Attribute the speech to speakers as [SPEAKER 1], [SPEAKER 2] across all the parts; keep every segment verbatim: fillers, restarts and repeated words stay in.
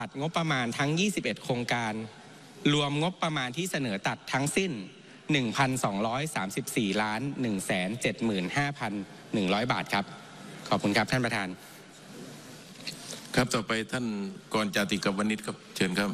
[SPEAKER 1] ตัดงบประมาณทั้งยี่สิบเอ็ดโครงการรวมงบประมาณที่เสนอตัดทั้งสิ้น หนึ่งพันสองร้อยสามสิบสี่ล้าน หนึ่งแสนเจ็ดหมื่นห้าพันหนึ่งร้อย บาทครับขอบคุณครับท่านประธาน
[SPEAKER 2] ครับต่อไปท่านกรจาติกวณิชครับเชิญครับ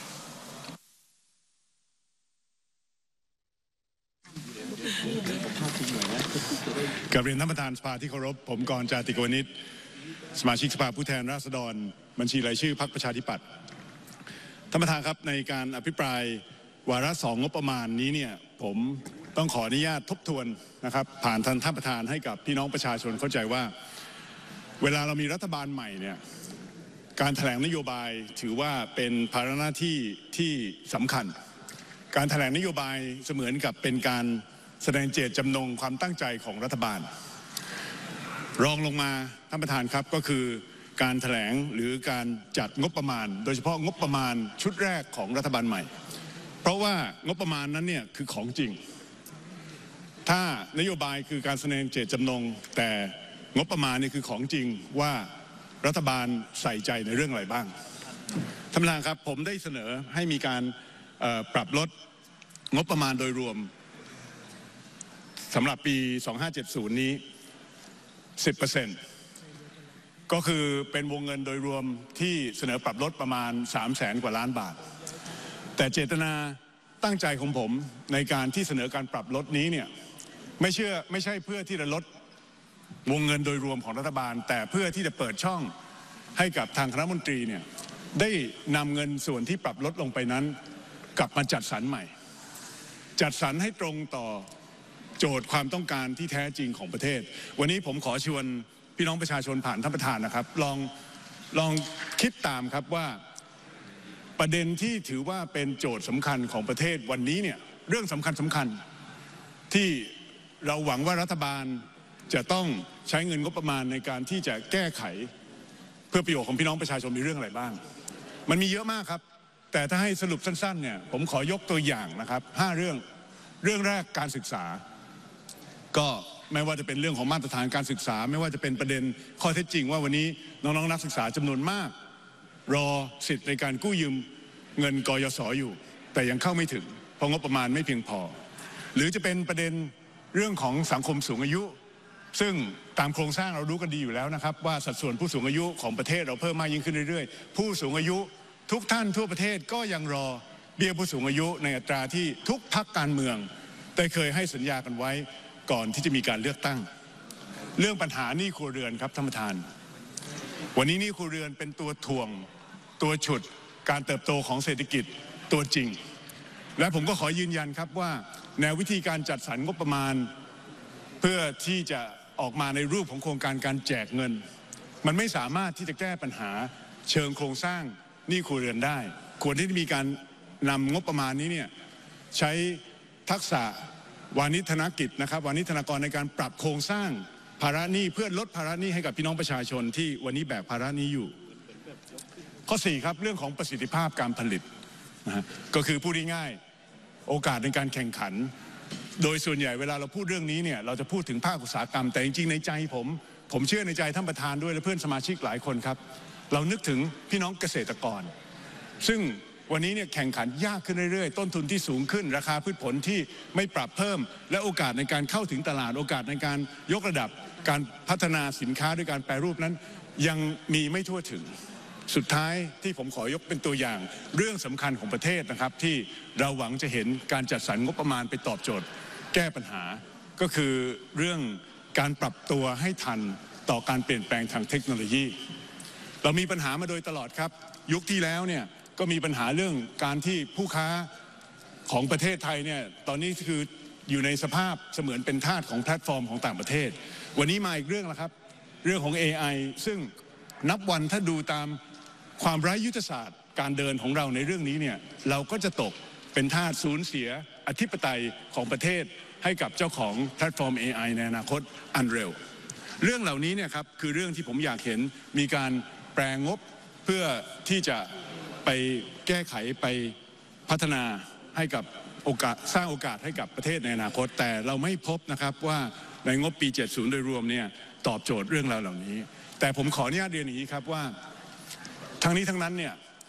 [SPEAKER 3] กับเรียนท่านประธานสภาที่เคารพผมกรจาติกวณิชสมาชิกสภาผู้แทนราษฎรบัญชีรายชื่อพรรคประชาธิปัตย์ท่านประธานครับในการอภิปรายวาระสองงบประมาณนี้เนี่ยผมต้องขออนุญาตทบทวนนะครับผ่านท่านท่านประธานให้กับพี่น้องประชาชนเข้าใจว่าเวลาเรามีรัฐบาลใหม่เนี่ยการแถลงนโยบายถือว่าเป็นภาระหน้าที่ที่สำคัญการแถลงนโยบายเสมือนกับเป็นการแสดงเจตจำนงความตั้งใจของรัฐบาลรองลงมาท่านประธานครับก็คือการแถลงหรือการจัดงบประมาณโดยเฉพาะงบประมาณชุดแรกของรัฐบาลใหม่เพราะว่างบประมาณนั้นเนี่ยคือของจริงถ้านโยบายคือการแสดงเจตจำนงแต่งบประมาณนี่คือของจริงว่ารัฐบาลใส่ใจในเรื่องอะไรบ้างท่านประธานครับผมได้เสนอให้มีการปรับลดงบประมาณโดยรวมสำหรับปีสองพันห้าร้อยเจ็ดสิบนี้ สิบเปอร์เซ็นต์ ก็คือเป็นวงเงินโดยรวมที่เสนอปรับลดประมาณสามแสนกว่าล้านบาทแต่เจตนาตั้งใจของผมในการที่เสนอการปรับลดนี้เนี่ยไม่เชื่อไม่ใช่เพื่อที่จะลดวงเงินโดยรวมของรัฐบาลแต่เพื่อที่จะเปิดช่องให้กับทางคณะรัฐมนตรีเนี่ยได้นำเงินส่วนที่ปรับลดลงไปนั้นกลับมาจัดสรรใหม่จัดสรรให้ตรงต่อโจทย์ความต้องการที่แท้จริงของประเทศวันนี้ผมขอชวนพี่น้องประชาชนผ่านท่านประธานนะครับลองลองคิดตามครับว่าประเด็นที่ถือว่าเป็นโจทย์สำคัญของประเทศวันนี้เนี่ยเรื่องสำคัญสำคัญที่เราหวังว่ารัฐบาลจะต้องใช้เงินงบประมาณในการที่จะแก้ไขเพื่อประโยชน์ของพี่น้องประชาชนมีเรื่องอะไรบ้างมันมีเยอะมากครับแต่ถ้าให้สรุปสั้นๆเนี่ยผมขอยกตัวอย่างนะครับห้าเรื่องเรื่องแรกการศึกษาก็ไม่ว่าจะเป็นเรื่องของมาตรฐานการศึกษาไม่ว่าจะเป็นประเด็นข้อเท็จจริงว่าวันนี้น้องๆนักศึกษาจำนวนมากรอสิทธิ์ในการกู้ยืมเงินกยศอยู่แต่ยังเข้าไม่ถึงเพราะงบประมาณไม่เพียงพอหรือจะเป็นประเด็นเรื่องของสังคมสูงอายุซึ่งตามโครงสร้างเรารู้กันดีอยู่แล้วนะครับว่าสัดส่วนผู้สูงอายุของประเทศเราเพิ่มมากยิ่งขึ้นเรื่อยๆผู้สูงอายุทุกท่านทั่วประเทศก็ยังรอเบี้ยผู้สูงอายุในอัตราที่ทุกพรรคการเมืองได้เคยให้สัญญากันไว้ก่อนที่จะมีการเลือกตั้งเรื่องปัญหาหนี้ครัวเรือนครับท่านประธานวันนี้หนี้ครัวเรือนเป็นตัวถ่วงตัวฉุดการเติบโตของเศรษฐกิจตัวจริงและผมก็ขอยืนยันครับว่าแนววิธีการจัดสรรงบประมาณเพื่อที่จะออกมาในรูปของโครงการการแจกเงินมันไม่สามารถที่จะแก้ปัญหาเชิงโครงสร้างหนี้ครัวเรือนได้ควรที่จะมีการนำงบประมาณนี้เนี่ยใช้ทักษะวานิชธนกิจนะครับวานิชธนากรในการปรับโครงสร้างภาระหนี้เพื่อลดภาระหนี้ให้กับพี่น้องประชาชนที่วันนี้แบกภาระนี้อยู่ข้อสี่ครับเรื่องของประสิทธิภาพการผลิตนะฮะก็คือพูดง่ายๆโอกาสในการแข่งขันโดยส่วนใหญ่เวลาเราพูดเรื่องนี้เนี่ยเราจะพูดถึงภาคอุตสาหกรรมแต่จริงๆในใจผมผมเชื่อในใจท่านประธานด้วยและเพื่อนสมาชิกหลายคนครับเรานึกถึงพี่น้องเกษตรกรซึ่งวันนี้เนี่ยแข่งขันยากขึ้นเรื่อยๆต้นทุนที่สูงขึ้นราคาพืชผลที่ไม่ปรับเพิ่มและโอกาสในการเข้าถึงตลาดโอกาสในการยกระดับการพัฒนาสินค้าด้วยการแปรรูปนั้นยังมีไม่ทั่วถึงสุดท้ายที่ผมขอยกเป็นตัวอย่างเรื่องสำคัญของประเทศนะครับที่เราหวังจะเห็นการจัดสรรงบประมาณไปตอบโจทย์แก้ปัญหาก็คือเรื่องการปรับตัวให้ทันต่อการเปลี่ยนแปลงทางเทคโนโลยีเรามีปัญหามาโดยตลอดครับยุคที่แล้วเนี่ยก็มีปัญหาเรื่องการที่ผู้ค้าของประเทศไทยเนี่ยตอนนี้คืออยู่ในสภาพเสมือนเป็นทาสของแพลตฟอร์มของต่างประเทศวันนี้มาอีกเรื่องแล้วครับเรื่องของ เอ ไอ ซึ่งนับวันถ้าดูตามความไร้ยุทธศาสตร์การเดินของเราในเรื่องนี้เนี่ยเราก็จะตกเป็นทาสสูญเสียอธิปไตยของประเทศให้กับเจ้าของแพลตฟอร์ม เอ ไอ ในอนาคตอันเร็วเรื่องเหล่านี้เนี่ยครับคือเรื่องที่ผมอยากเห็นมีการแปลงบเพื่อที่จะไปแก้ไขไปพัฒนาให้กับโอกาสสร้างโอกาสให้กับประเทศในอนาคตแต่เราไม่พบนะครับว่าในงบปีเจ็ดสิบโดยรวมเนี่ยตอบโจทย์เรื่องราวเหล่านี้แต่ผมขออนุญาตเรียนอย่างนี้ครับว่าทั้งนี้ทั้งนั้นเนี่ย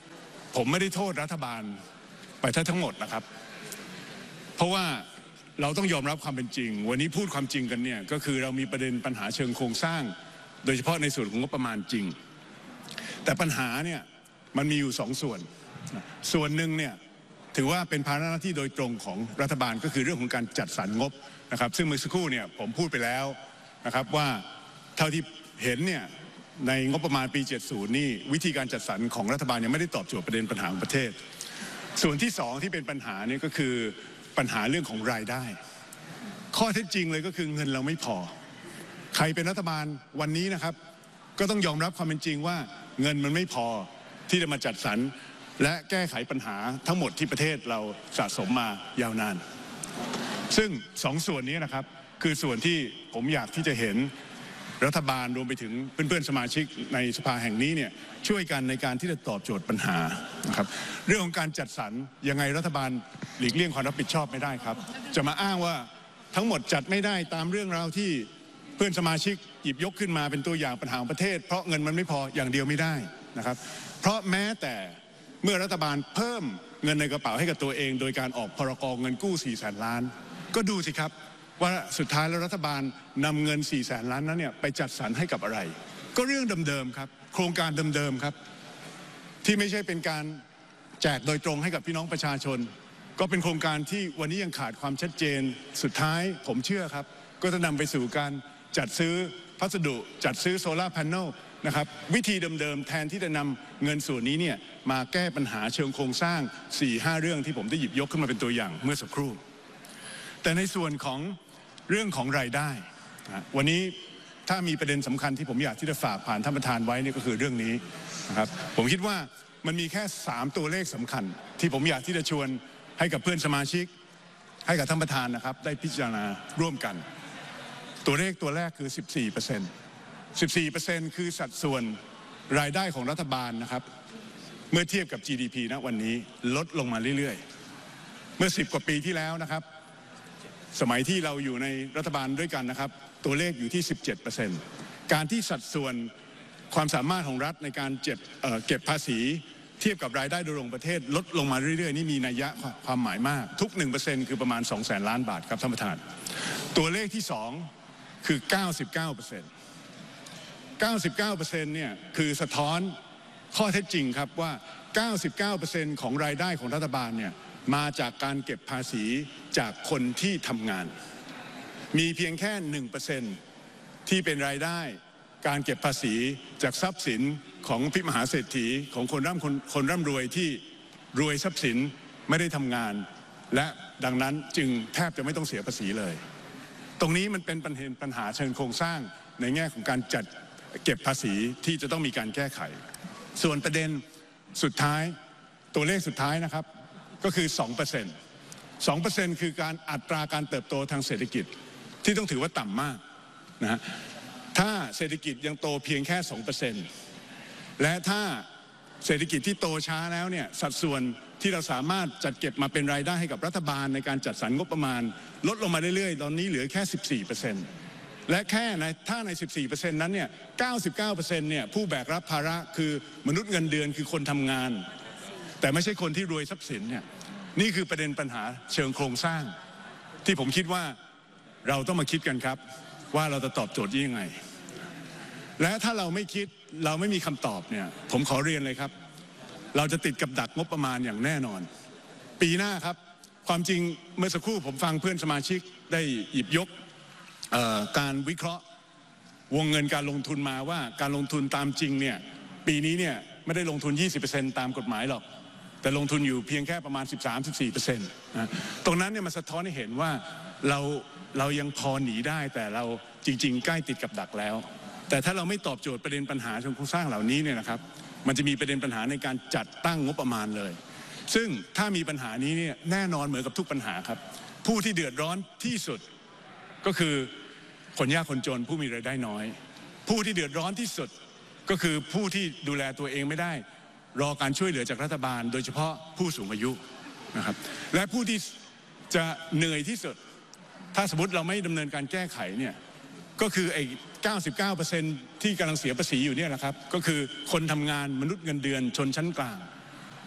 [SPEAKER 3] ผมไม่ได้โทษรัฐบาลไปทั้งหมดนะครับเพราะว่าเราต้องยอมรับความเป็นจริงวันนี้พูดความจริงกันเนี่ยก็คือเรามีประเด็นปัญหาเชิงโครงสร้างโดยเฉพาะในส่วนของงบประมาณจริงแต่ปัญหาเนี่ยมันมีอยู่สองส่วนส่วนหนึ่งเนี่ยถือว่าเป็นภาระหน้าที่โดยตรงของรัฐบาลก็คือเรื่องของการจัดสรรงบนะครับซึ่งเมื่อสักครู่เนี่ยผมพูดไปแล้วนะครับว่าเท่าที่เห็นเนี่ยในงบประมาณปีเจ็ดสิบนี่วิธีการจัดสรรของรัฐบาลยังไม่ได้ตอบโจทย์ประเด็นปัญหาของประเทศส่วนที่สองที่เป็นปัญหาเนี่ยก็คือปัญหาเรื่องของรายได้ข้อเท็จจริงเลยก็คือเงินเราไม่พอใครเป็นรัฐบาลวันนี้นะครับก็ต้องยอมรับความเป็นจริงว่าเงินมันไม่พอที่จะมาจัดสรรและแก้ไขปัญหาทั้งหมดที่ประเทศเราสะสมมายาวนานซึ่งสองส่วนนี้นะครับคือส่วนที่ผมอยากที่จะเห็นรัฐบาลรวมไปถึงเพื่อนๆสมาชิกในสภาแห่งนี้เนี่ยช่วยกันในการที่จะตอบโจทย์ปัญหานะครับเรื่องของการจัดสรรยังไงรัฐบาลหลีกเลี่ยงความรับผิดชอบไม่ได้ครับจะมาอ้างว่าทั้งหมดจัดไม่ได้ตามเรื่องราวที่เพื่อนสมาชิกหยิบยกขึ้นมาเป็นตัวอย่างปัญหาของประเทศเพราะเงินมันไม่พออย่างเดียวไม่ได้นะครับเพราะแม้แต่เมื่อรัฐบาลเพิ่มเงินในกระเป๋าให้กับตัวเองโดยการออกพรก.เงินกู้สี่แสนล้านก็ดูสิครับว่าสุดท้ายแล้วรัฐบาลนำเงินสี่แสนล้านนั้นเนี่ยไปจัดสรรให้กับอะไรก็เรื่องเดิมๆครับโครงการเดิมๆครับที่ไม่ใช่เป็นการแจกโดยตรงให้กับพี่น้องประชาชนก็เป็นโครงการที่วันนี้ยังขาดความชัดเจนสุดท้ายผมเชื่อครับก็จะนำไปสู่การจัดซื้อพัสดุจัดซื้อโซลาร์แผงนะครับวิธีเดิมๆแทนที่จะนำเงินส่วนนี้เนี่ยมาแก้ปัญหาเชิงโครงสร้าง สี่ห้า เรื่องที่ผมได้หยิบยกขึ้นมาเป็นตัวอย่างเมื่อสักครู่แต่ในส่วนของเรื่องของรายได้วันนี้ถ้ามีประเด็นสำคัญที่ผมอยากที่จะฝากผ่านท่านประธานไว้นี่ก็คือเรื่องนี้นะครับผมคิดว่ามันมีแค่สามตัวเลขสำคัญที่ผมอยากที่จะชวนให้กับเพื่อนสมาชิกให้กับท่านประธานนะครับได้พิจารณาร่วมกันตัวเลขตัวแรกคือ สิบสี่เปอร์เซ็นต์ สิบสี่เปอร์เซ็นต์ คือสัดส่วนรายได้ของรัฐบาลนะครับเมื่อเทียบกับ จี ดี พี ณ วันนี้ลดลงมาเรื่อยๆเมื่อสิบกว่าปีที่แล้วนะครับสมัยที่เราอยู่ในรัฐบาลด้วยกันนะครับตัวเลขอยู่ที่ สิบเจ็ดเปอร์เซ็นต์ การที่สัดส่วนความสามารถของรัฐในการเก็บเอ่อเก็บภาษีเทียบกับรายได้โดยรวมประเทศลดลงมาเรื่อยๆนี่มีนัยยะความหมายมากทุก หนึ่งเปอร์เซ็นต์ คือประมาณ สองแสนล้านบาทครับท่านประธานตัวเลขที่สองคือ เก้าสิบเก้าเปอร์เซ็นต์ เก้าสิบเก้าเปอร์เซ็นต์ เนี่ยคือสะท้อนข้อเท็จจริงครับว่า เก้าสิบเก้าเปอร์เซ็นต์ ของรายได้ของรัฐบาลเนี่ยมาจากการเก็บภาษีจากคนที่ทำงานมีเพียงแค่ หนึ่งเปอร์เซ็นต์ ที่เป็นรายได้การเก็บภาษีจากทรัพย์สินของพิมหาเศรษฐีของคนร่ำคนคนร่ำรวยที่รวยทรัพย์สินไม่ได้ทำงานและดังนั้นจึงแทบจะไม่ต้องเสียภาษีเลยตรงนี้มันเป็นปัญหาปัญหาเชิงโครงสร้างในแง่ของการจัดเก็บภาษีที่จะต้องมีการแก้ไขส่วนประเด็นสุดท้ายตัวเลขสุดท้ายนะครับก็คือ สองเปอร์เซ็นต์ สองเปอร์เซ็นต์ คือการอัตราการเติบโตทางเศรษฐกิจที่ต้องถือว่าต่ำมากนะฮะถ้าเศรษฐกิจยังโตเพียงแค่ สองเปอร์เซ็นต์ และถ้าเศรษฐกิจที่โตช้าแล้วเนี่ยสัดส่วนที่เราสามารถจัดเก็บมาเป็นรายได้ให้กับรัฐบาลในการจัดสรรงบประมาณลดลงมาเรื่อยๆตอนนี้เหลือแค่ สิบสี่เปอร์เซ็นต์ และแค่ในถ้าใน สิบสี่เปอร์เซ็นต์ นั้นเนี่ย เก้าสิบเก้าเปอร์เซ็นต์ เนี่ยผู้แบกรับภาระคือมนุษย์เงินเดือนคือคนทำงานแต่ไม่ใช่คนที่รวยทรัพย์สินเนี่ยนี่คือประเด็นปัญหาเชิงโครงสร้างที่ผมคิดว่าเราต้องมาคิดกันครับว่าเราจะตอบโจทย์ยังไงและถ้าเราไม่คิดเราไม่มีคำตอบเนี่ยผมขอเรียนเลยครับเราจะติดกับดักงบประมาณอย่างแน่นอนปีหน้าครับความจริงเมื่อสักครู่ผมฟังเพื่อนสมาชิกได้หยิบยกการวิเคราะห์วงเงินการลงทุนมาว่าการลงทุนตามจริงเนี่ยปีนี้เนี่ยไม่ได้ลงทุน ยี่สิบเปอร์เซ็นต์ ตามกฎหมายหรอกแต่ลงทุนอยู่เพียงแค่ประมาณ สิบสามถึงสิบสี่เปอร์เซ็นต์ นะตรงนั้นเนี่ยมันสะท้อนให้เห็นว่าเราเรายังพอหนีได้แต่เราจริงๆใกล้ติดกับดักแล้วแต่ถ้าเราไม่ตอบโจทย์ประเด็นปัญหาเชิงโครงสร้างเหล่านี้เนี่ยนะครับมันจะมีประเด็นปัญหาในการจัดตั้งงบประมาณเลยซึ่งถ้ามีปัญหานี้เนี่ยแน่นอนเหมือนกับทุกปัญหาครับผู้ที่เดือดร้อนที่สุดก็คือคนยากคนจนผู้มีรายได้น้อยผู้ที่เดือดร้อนที่สุดก็คือผู้ที่ดูแลตัวเองไม่ได้รอการช่วยเหลือจากรัฐบาลโดยเฉพาะผู้สูงอายุนะครับและผู้ที่จะเหนื่อยที่สุดถ้าสมมติเราไม่ดำเนินการแก้ไขเนี่ยก็คือไอ้ เก้าสิบเก้าเปอร์เซ็นต์ ที่กำลังเสียภาษีอยู่เนี่ยนะครับก็คือคนทำงานมนุษย์เงินเดือนชนชั้นกลาง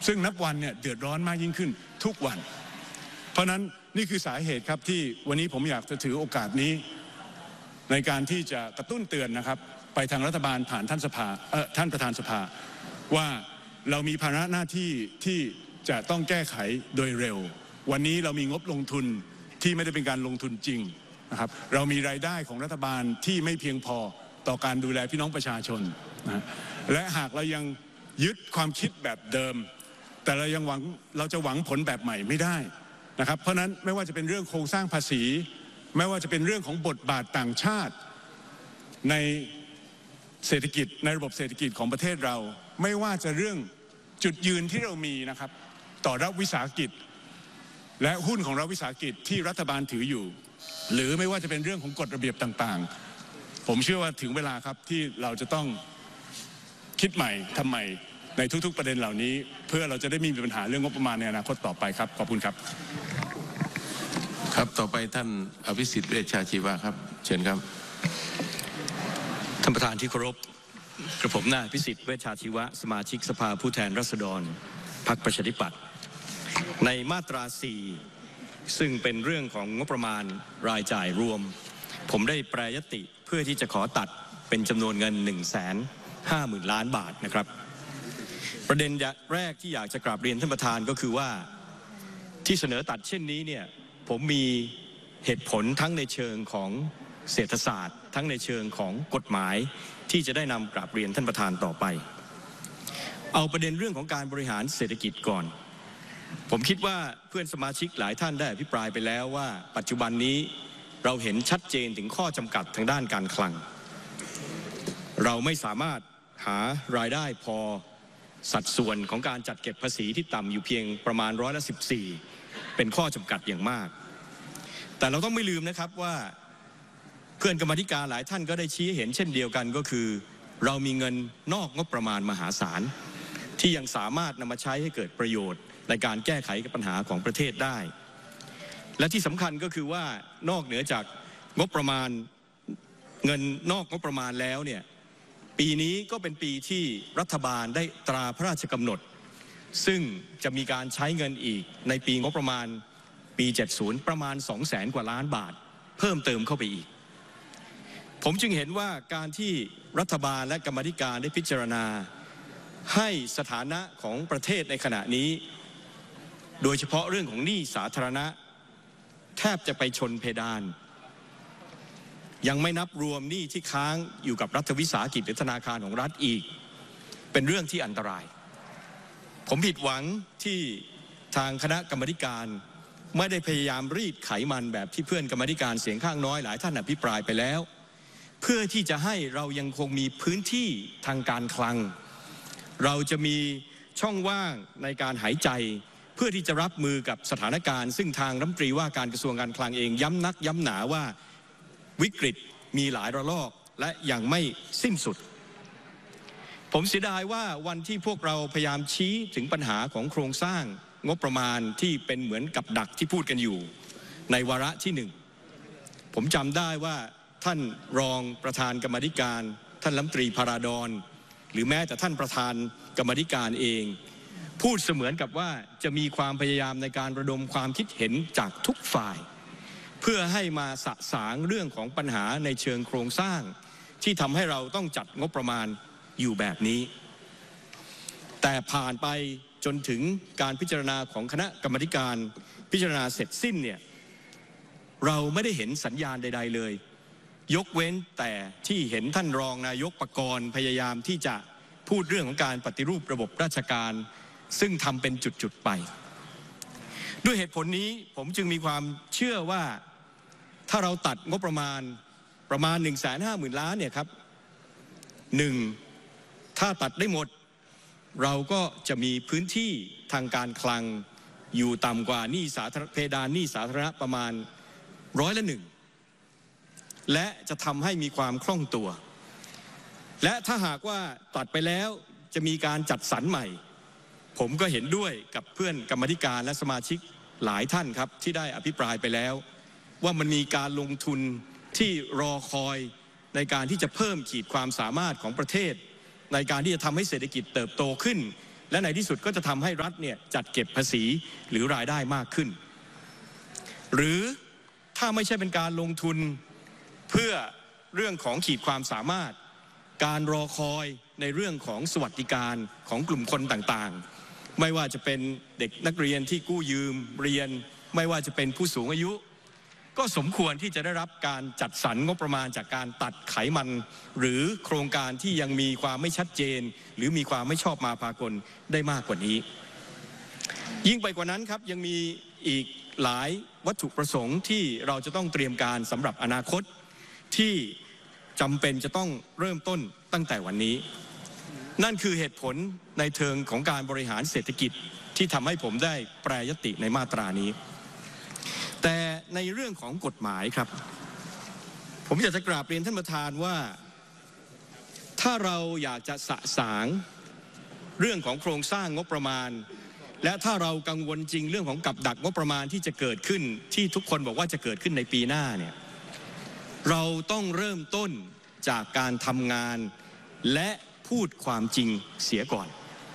[SPEAKER 3] ซึ่งนับวันเนี่ยเดือดร้อนมากยิ่งขึ้นทุกวันเพราะนั้นนี่คือสาเหตุครับที่วันนี้ผมอยากจะถือโอกาสนี้ในการที่จะกระตุ้นเตือนนะครับไปทางรัฐบาลผ่านท่านสภาเอ่อท่านประธานสภาว่าเรามีภาระหน้าที่ที่จะต้องแก้ไขโดยเร็ววันนี้เรามีงบลงทุนที่ไม่ได้เป็นการลงทุนจริงนะครับเรามีรายได้ของรัฐบาลที่ไม่เพียงพอต่อการดูแลพี่น้องประชาชนนะและหากเรายังยึดความคิดแบบเดิมแต่เรายังหวังเราจะหวังผลแบบใหม่ไม่ได้นะครับเพราะนั้นไม่ว่าจะเป็นเรื่องโครงสร้างภาษีไม่ว่าจะเป็นเรื่องของบทบาทต่างชาติในเศรษฐกิจในระบบเศรษฐกิจของประเทศเราไม่ว่าจะเรื่องจุดยืนที่เรามีนะครับต่อรัฐวิสาหกิจและหุ้นของรัฐวิสาหกิจที่รัฐบาลถืออยู่หรือไม่ว่าจะเป็นเรื่องของกฎระเบียบต่างๆผมเชื่อว่าถึงเวลาครับที่เราจะต้องคิดใหม่ทำใหม่ในทุกๆประเด็นเหล่านี้เพื่อเราจะได้ไมมีปัญหาเรื่องงบประมาณในอนาคตต่อไปครับขอบคุณครับ
[SPEAKER 2] ครับต่อไปท่านอภิสิทธิ์เวชชาชีวะครับเชิญครับ
[SPEAKER 4] ท่านประธานที่เคารพกระผมนายอภิสิทธิ์เวชชาชีวะสมาชิกสภาผู้แทนราษฎรพรรคประชาธิปัตย์ในมาตราสี่ซึ่งเป็นเรื่องของงบประมาณรายจ่ายรวมผมได้แปรยติเพื่อที่จะขอตัดเป็นจำนวนเงิน หนึ่งแสนห้าหมื่น ล้านบาทนะครับประเด็นแรกที่อยากจะกราบเรียนท่านประธานก็คือว่าที่เสนอตัดเช่นนี้เนี่ยผมมีเหตุผลทั้งในเชิงของเศรษฐศาสตร์ทั้งในเชิงของกฎหมายที่จะได้นำกราบเรียนท่านประธานต่อไปเอาประเด็นเรื่องของการบริหารเศรษฐกิจก่อนผมคิดว่าเพื่อนสมาชิกหลายท่านได้อภิปรายไปแล้วว่าปัจจุบันนี้เราเห็นชัดเจนถึงข้อจำกัดทางด้านการคลังเราไม่สามารถหารายได้พอสัดส่วนของการจัดเก็บภาษีที่ต่ำอยู่เพียงประมาณร้อยละสิบสี่เป็นข้อจำกัดอย่างมากแต่เราต้องไม่ลืมนะครับว่าเพื่อนกรรมธิการหลายท่านก็ได้ชี้เห็นเช่นเดียวกันก็คือเรามีเงินนอกงบประมาณมหาศาลที่ยังสามารถนำมาใช้ให้เกิดประโยชน์ในการแก้ไขปัญหาของประเทศได้และที่สำคัญก็คือว่านอกเหนือจากงบประมาณเงินนอกงบประมาณแล้วเนี่ยปีนี้ก็เป็นปีที่รัฐบาลได้ตราพระราชกำหนดซึ่งจะมีการใช้เงินอีกในปีงบประมาณปีเจ็ดสิบประมาณ สองแสน กว่าล้านบาทเพิ่มเติมเข้าไปอีกผมจึงเห็นว่าการที่รัฐบาลและกรรมาธิการได้พิจารณาให้สถานะของประเทศในขณะนี้โดยเฉพาะเรื่องของหนี้สาธารณะแทบจะไปชนเพดานยังไม่นับรวมหนี้ที่ค้างอยู่กับรัฐวิสาหกิจหรือธนาคารของรัฐอีกเป็นเรื่องที่อันตรายผมผิดหวังที่ทางคณะกรรมาธิการไม่ได้พยายามรีดไขมันแบบที่เพื่อนกรรมาธิการเสียงข้างน้อยหลายท่านอภิปรายไปแล้วเพื่อที่จะให้เรายังคงมีพื้นที่ทางการคลังเราจะมีช่องว่างในการหายใจเพื่อที่จะรับมือกับสถานการณ์ซึ่งทางรัฐมนตรีว่าการกระทรวงการคลังเองย้ำนักย้ำหนาว่าวิกฤตมีหลายระลอกและยังไม่สิ้นสุดผมเสียดายว่าวันที่พวกเราพยายามชี้ถึงปัญหาของโครงสร้างงบประมาณที่เป็นเหมือนกับดักที่พูดกันอยู่ในวาระที่หนึ่งผมจำได้ว่าท่านรองประธานกรรมาธิการท่านรัฐมนตรีพาราดอนหรือแม้แต่ท่านประธานกรรมาธิการเองพูดเสมือนกับว่าจะมีความพยายามในการระดมความคิดเห็นจากทุกฝ่ายเพื่อให้มาสะสางเรื่องของปัญหาในเชิงโครงสร้างที่ทำให้เราต้องจัดงบประมาณอยู่แบบนี้แต่ผ่านไปจนถึงการพิจารณาของคณะกรรมาธิการพิจารณาเสร็จสิ้นเนี่ยเราไม่ได้เห็นสัญญาณใดๆเลยยกเว้นแต่ที่เห็นท่านรองนายกปกรณ์พยายามที่จะพูดเรื่องของการปฏิรูประบบราชการซึ่งทำเป็นจุดๆไปด้วยเหตุผลนี้ผมจึงมีความเชื่อว่าถ้าเราตัดงบประมาณประมาณ หนึ่งแสนห้าหมื่น ล้านเนี่ยครับหนึ่งถ้าตัดได้หมดเราก็จะมีพื้นที่ทางการคลังอยู่ต่ำกว่าหนี้สาธารณเพดานหนี้สาธารณะประมาณร้อยละหนึ่งและจะทำให้มีความคล่องตัวและถ้าหากว่าตัดไปแล้วจะมีการจัดสรรใหม่ผมก็เห็นด้วยกับเพื่อนกรรมาธิการและสมาชิกหลายท่านครับที่ได้อภิปรายไปแล้วว่ามันมีการลงทุนที่รอคอยในการที่จะเพิ่มขีดความสามารถของประเทศในการที่จะทำให้เศรษฐกิจเติบโตขึ้นและในที่สุดก็จะทำให้รัฐเนี่ยจัดเก็บภาษีหรือรายได้มากขึ้นหรือถ้าไม่ใช่เป็นการลงทุนเพื่อเรื่องของขีดความสามารถการรอคอยในเรื่องของสวัสดิการของกลุ่มคนต่างๆไม่ว่าจะเป็นเด็กนักเรียนที่กู้ยืมเรียนไม่ว่าจะเป็นผู้สูงอายุก็สมควรที่จะได้รับการจัดสรรงบประมาณจากการตัดไขมันหรือโครงการที่ยังมีความไม่ชัดเจนหรือมีความไม่ชอบมาพากลได้มากกว่านี้ยิ่งไปกว่านั้นครับยังมีอีกหลายวัตถุประสงค์ที่เราจะต้องเตรียมการสำหรับอนาคตที่จำเป็นจะต้องเริ่มต้นตั้งแต่วันนี้นั่นคือเหตุผลในเชิงของการบริหารเศรษฐกิจที่ทำให้ผมได้แปรยติในมาตรานี้แต่ในเรื่องของกฎหมายครับผมอยากจะกราบเรียนท่านประธานว่าถ้าเราอยากจะสะสางเรื่องของโครงสร้างงบประมาณและถ้าเรากังวลจริงเรื่องของกับดักงบประมาณที่จะเกิดขึ้นที่ทุกคนบอกว่าจะเกิดขึ้นในปีหน้าเนี่ยเราต้องเริ่มต้นจากการทำงานและพูดความจริงเสียก่อน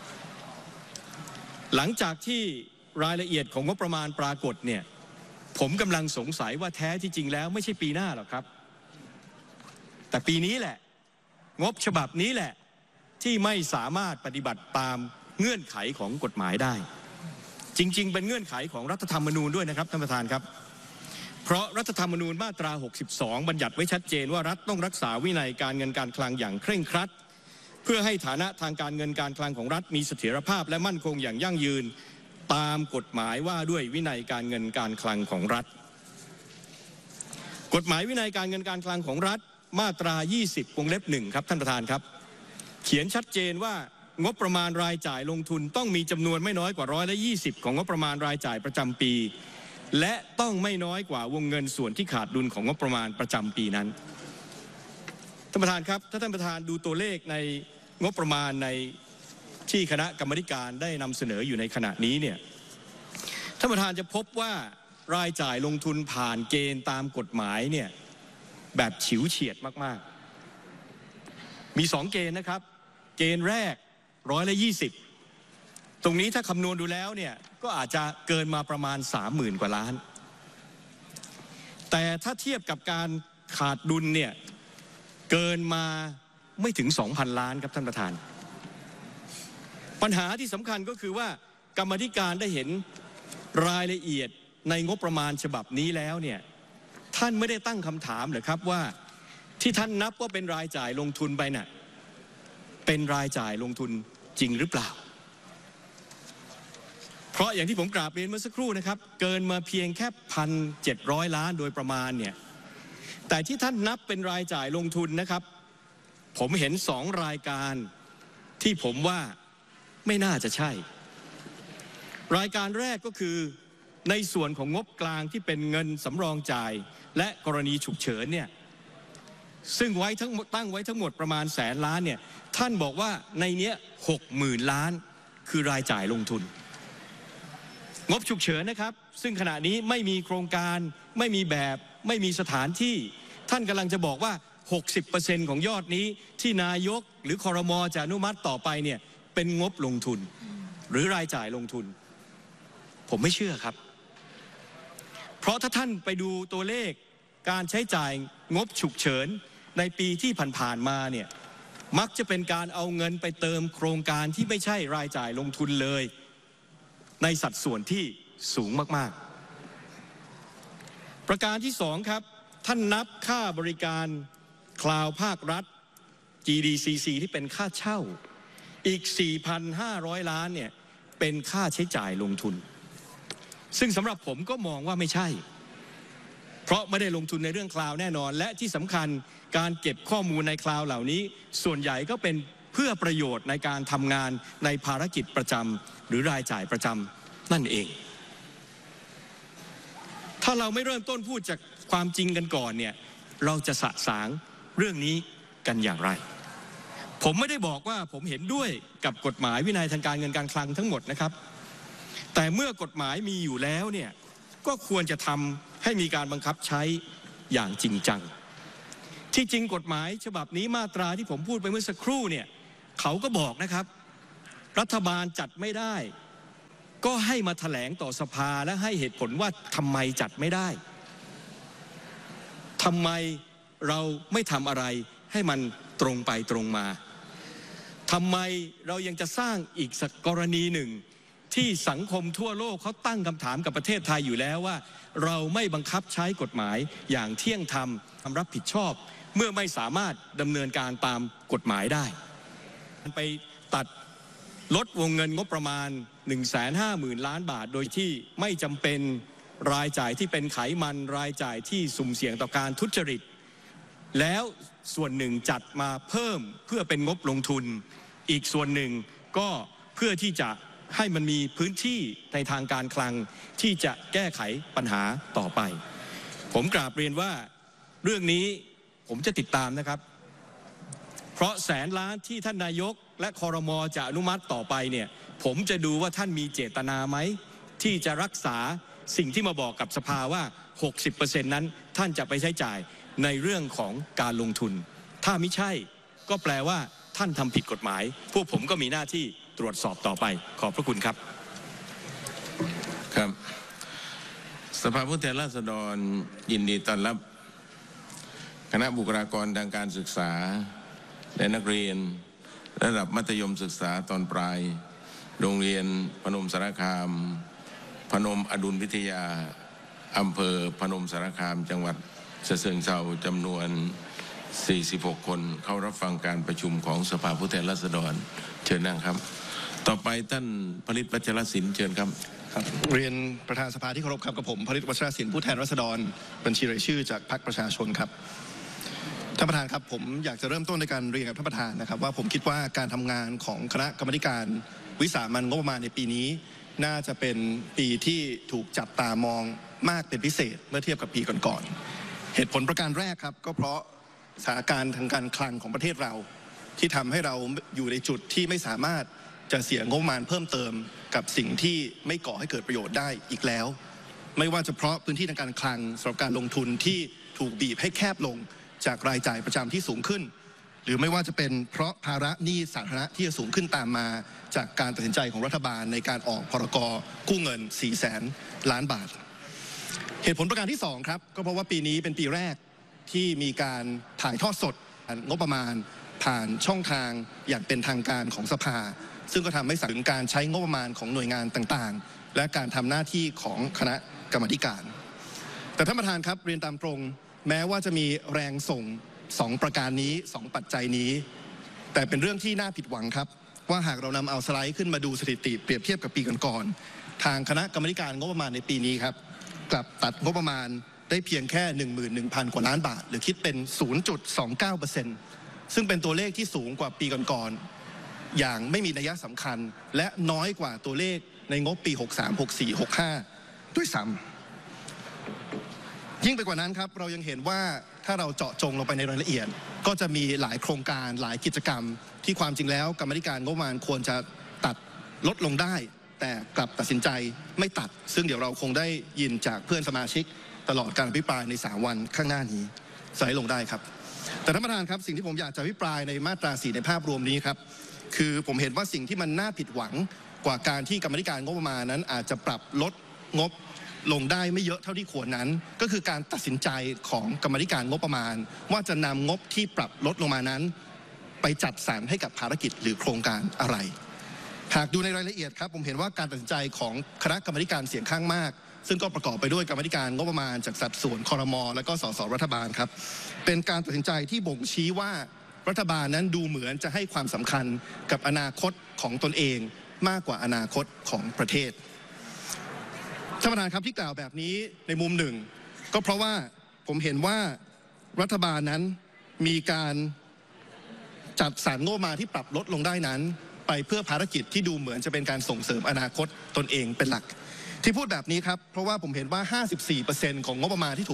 [SPEAKER 4] หลังจากที่รายละเอียดของงบประมาณปรากฏเนี่ยผมกำลังสงสัยว่าแท้ที่จริงแล้วไม่ใช่ปีหน้าหรอกครับแต่ปีนี้แหละงบฉบับนี้แหละที่ไม่สามารถปฏิบัติตามเงื่อนไขของกฎหมายได้จริงๆเป็นเงื่อนไขของรัฐธรรมนูญด้วยนะครับท่านประธานครับเพราะรัฐธรรมนูญมาตราหกสิบสองบัญญัติไว้ชัดเจนว่ารัฐต้องรักษาวินัยการเงินการคลังอย่างเคร่งครัดเพื่อให้ฐานะทางการเงินการคลังของรัฐมีเสถียรภาพและมั่นคงอย่างยั่งยืนตามกฎหมายว่าด้วยวินัยการเงินการคลังของรัฐกฎหมายวินัยการเงินการคลังของรัฐมาตรายี่สิบวงเล็บหนึ่งครับท่านประธานครับเขียนชัดเจนว่างบประมาณรายจ่ายลงทุนต้องมีจำนวนไม่น้อยกว่าร้อยละยี่สิบของงบประมาณรายจ่ายประจำปีและต้องไม่น้อยกว่าวงเงินส่วนที่ขาดดุลของงบประมาณประจำปีนั้นท่านประธานครับถ้าท่านประธานดูตัวเลขในงบประมาณในที่คณะกรรมการได้นำเสนออยู่ในขณะนี้เนี่ยท่านประธานจะพบว่ารายจ่ายลงทุนผ่านเกณฑ์ตามกฎหมายเนี่ยแบบฉิวเฉียดมากๆมีสองเกณฑ์นะครับเกณฑ์แรกร้อยละยี่สิบตรงนี้ถ้าคำนวณดูแล้วเนี่ยก็อาจจะเกินมาประมาณสามหมื่นกว่าล้านแต่ถ้าเทียบกับการขาดดุลเนี่ยเกินมาไม่ถึง สองพัน ล้านครับท่านประธานปัญหาที่สำคัญก็คือว่ากรรมาธิการได้เห็นรายละเอียดในงบประมาณฉบับนี้แล้วเนี่ยท่านไม่ได้ตั้งคำถามเหรอครับว่าที่ท่านนับว่าเป็นรายจ่ายลงทุนไปน่ะเป็นรายจ่ายลงทุนจริงหรือเปล่าเพราะอย่างที่ผมกราบเรียนเมื่อสักครู่นะครับเกินมาเพียงแค่ หนึ่งพันเจ็ดร้อย ล้านโดยประมาณเนี่ยแต่ที่ท่านนับเป็นรายจ่ายลงทุนนะครับผมเห็นสองรายการที่ผมว่าไม่น่าจะใช่รายการแรกก็คือในส่วนของงบกลางที่เป็นเงินสำรองจ่ายและกรณีฉุกเฉินเนี่ยซึ่งไว้ทั้งตั้งไว้ทั้งหมดประมาณแสนล้านเนี่ยท่านบอกว่าในเนี้ยหกหมื่นล้านคือรายจ่ายลงทุนงบฉุกเฉินนะครับซึ่งขณะนี้ไม่มีโครงการไม่มีแบบไม่มีสถานที่ท่านกำลังจะบอกว่า หกสิบเปอร์เซ็นต์ ของยอดนี้ที่นายกหรือครม.จะอนุมัติต่อไปเนี่ยเป็นงบลงทุนหรือรายจ่ายลงทุนผมไม่เชื่อครับเพราะถ้าท่านไปดูตัวเลขการใช้จ่ายงบฉุกเฉินในปีที่ผ่านๆมาเนี่ยมักจะเป็นการเอาเงินไปเติมโครงการที่ไม่ใช่รายจ่ายลงทุนเลยในสัดส่วนที่สูงมากๆประการที่สองครับท่านนับค่าบริการคลาวภาครัฐ จี ดี ซี ซี ที่เป็นค่าเช่าอีก สี่พันห้าร้อย ล้านเนี่ยเป็นค่าใช้จ่ายลงทุนซึ่งสำหรับผมก็มองว่าไม่ใช่เพราะไม่ได้ลงทุนในเรื่องคลาวแน่นอนและที่สำคัญการเก็บข้อมูลในคลาวเหล่านี้ส่วนใหญ่ก็เป็นเพื่อประโยชน์ในการทำงานในภารกิจประจำหรือรายจ่ายประจำนั่นเองถ้าเราไม่เริ่มต้นพูดจากความจริงกันก่อนเนี่ยเราจะสะสางเรื่องนี้กันอย่างไรผมไม่ได้บอกว่าผมเห็นด้วยกับกฎหมายวินัยทางการเงินการคลังทั้งหมดนะครับแต่เมื่อกฎหมายมีอยู่แล้วเนี่ยก็ควรจะทำให้มีการบังคับใช้อย่างจริงจังที่จริงกฎหมายฉบับนี้มาตราที่ผมพูดไปเมื่อสักครู่เนี่ยเขาก็บอกนะครับรัฐบาลจัดไม่ได้ก็ให้มาแถลงต่อสภาและให้เหตุผลว่าทำไมจัดไม่ได้ทำไมเราไม่ทำอะไรให้มันตรงไปตรงมาทำไมเรายังจะสร้างอีกสักกรณีหนึ่งที่สังคมทั่วโลกเขาตั้งคำถามกับประเทศไทยอยู่แล้วว่าเราไม่บังคับใช้กฎหมายอย่างเที่ยงธรรมความรับผิดชอบเมื่อไม่สามารถดำเนินการตามกฎหมายได้ไปตัดลดวงเงินงบประมาณ หนึ่งแสนห้าหมื่น ล้านบาทโดยที่ไม่จำเป็นรายจ่ายที่เป็นไขมันรายจ่ายที่สุ่มเสี่ยงต่อการทุจริตแล้วส่วนหนึ่งจัดมาเพิ่มเพื่อเป็นงบลงทุนอีกส่วนหนึ่งก็เพื่อที่จะให้มันมีพื้นที่ในทางการคลังที่จะแก้ไขปัญหาต่อไปผมกราบเรียนว่าเรื่องนี้ผมจะติดตามนะครับเพราะแสนล้านที่ท่านนายกและครม.จะอนุมัติต่อไปเนี่ยผมจะดูว่าท่านมีเจตนาไหมที่จะรักษาสิ่งที่มาบอกกับสภาว่า หกสิบเปอร์เซ็นต์ นั้นท่านจะไปใช้จ่ายในเรื่องของการลงทุนถ้าไม่ใช่ก็แปลว่าท่านทำผิดกฎหมายพวกผมก็มีหน้าที่ตรวจสอบต่อไปขอบพระคุณครับ
[SPEAKER 2] ครับสภาผู้แทนราษฎรยินดีต้อนรับคณะบุคลากรทางการศึกษาและนักเรียนระดับมัธยมศึกษาตอนปลายโรงเรียนพนมสารคามพนมอดุลวิทยาอำเภอพนมสารคามจังหวัดฉะเชิงเทราจำนวนสี่สิบหกคนเข้ารับฟังการประชุมของสภาผู้แทนราษฎรเชิญนั่งครับต่อไปท่านผลิตวัชรศิลป์เชิญครับ
[SPEAKER 5] ครับเรียนประธานสภาที่เคารพครับกับผมผลิตวัชรศิลป์ผู้แทนราษฎรบัญชีรายชื่อจากพรรคประชาชนครับท่านประธานครับผมอยากจะเริ่มต้นในการเรียนกับท่านประธานนะครับว่าผมคิดว่าการทำงานของคณะกรรมการวิสามัญงบประมาณในปีนี้น่าจะเป็นปีที่ถูกจับตามองมากเป็นพิเศษเมื่อเทียบกับปีก่อนๆเหตุผลประการแรกครับก็เพราะสถานการณ์ทางการคลังของประเทศเราที่ทำให้เราอยู่ในจุดที่ไม่สามารถจะเสียงบประมาณเพิ่มเติมกับสิ่งที่ไม่ก่อให้เกิดประโยชน์ได้อีกแล้วไม่ว่าจะเพราะพื้นที่ทางการคลังสำหรับการลงทุนที่ถูกบีบให้แคบลงจากรายจ่ายประจำที่สูงขึ้นหรือไม่ว่าจะเป็นเพราะภาระหนี้สาธารณะที่จะสูงขึ้นตามมาจากการตัดสินใจของรัฐบาลในการออกพรกกู้เงินสี่แสนล้านบาทเหตุผลประการที่สองครับก็เพราะว่าปีนี้เป็นปีแรกที่มีการถ่ายทอดสดงบประมาณผ่านช่องทางอย่างเป็นทางการของสภาซึ่งก็ทำให้ถึงการใช้งบประมาณของหน่วยงานต่างๆและการทำหน้าที่ของคณะกรรมการแต่ท่านประธานครับเรียนตามตรงแม้ว่าจะมีแรงส่งสองประการนี้สองปัจจัยนี้แต่เป็นเรื่องที่น่าผิดหวังครับว่าหากเรานำเอาสไลด์ขึ้นมาดูสถิติเปรียบเทียบกับปีก่อนๆทางคณะกรรมการงบประมาณในปีนี้ครับกลับตัดงบประมาณได้เพียงแค่ หนึ่งหมื่นหนึ่งพัน กว่าล้านบาทหรือคิดเป็น ศูนย์จุดสองเก้าเปอร์เซ็นต์ ซึ่งเป็นตัวเลขที่สูงกว่าปีก่อนๆอย่างไม่มีนัยสำคัญและน้อยกว่าตัวเลขในงบปีหกสาม หกสี่ หกห้าด้วยซ้ำยิ่งไปกว่านั้นครับเรายังเห็นว่าถ้าเราเจาะจงลงไปในรายละเอียดก็จะมีหลายโครงการหลายกิจกรรมที่ความจริงแล้วกรรมธิการงบประมาณควรจะตัดลดลงได้แต่กลับตัดสินใจไม่ตัดซึ่งเดี๋ยวเราคงได้ยินจากเพื่อนสมาชิกตลอดการอภิปรายในสามวันข้างหน้านี้สไลด์ลงได้ครับแต่ท่านประธานครับสิ่งที่ผมอยากจะอภิปรายในมาตราสี่ในภาพรวมนี้ครับคือผมเห็นว่าสิ่งที่มันน่าผิดหวังกว่าการที่กรรมธิการงบประมาณนั้นอาจจะปรับลดงบลงได้ไม่เยอะเท่าที่ควรนั้นก็คือการตัดสินใจของกรรมธิการงบประมาณว่าจะนำงบที่ปรับลดลงมานั้นไปจัดสรรให้กับภารกิจหรือโครงการอะไรหากดูในรายละเอียดครับผมเห็นว่าการตัดสินใจของคณะกรรมการเสียงข้างมากซึ่งก็ประกอบไปด้วยกรรมการงบประมาณจากสัดส่วนครม.และก็สสรัฐบาลครับเป็นการตัดสินใจที่บ่งชี้ว่ารัฐบาลนั้นดูเหมือนจะให้ความสำคัญกับอนาคตของตนเองมากกว่าอนาคตของประเทศท่านประธานครับที่กล่าวแบบนี้ในมุมหนึ่งก็เพราะว่าผมเห็นว่ารัฐบาลนั้นมีการจัดสรรงบประมาณที่ปรับลดลงได้นั้นไปเพื่อภารกิจที่ดูเหมือนจะเป็นการส่งเสริมอนาคตตนเองเป็นหลักที่พูดแบบนี้ครับเพราะว่าผมเห็นว่า ห้าสิบสี่เปอร์เซ็นต์ ของงบประมาณที่ถูก